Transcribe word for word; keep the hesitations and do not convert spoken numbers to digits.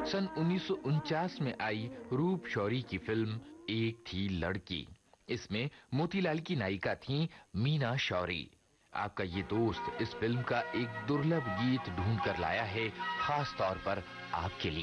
सन उन्नीस सौ उनचास में आई रूप शौरी की फिल्म एक थी लड़की। इसमें मोतीलाल की नायिका थी मीना शौरी। आपका ये दोस्त इस फिल्म का एक दुर्लभ गीत ढूंढ कर लाया है, खास तौर पर आपके लिए।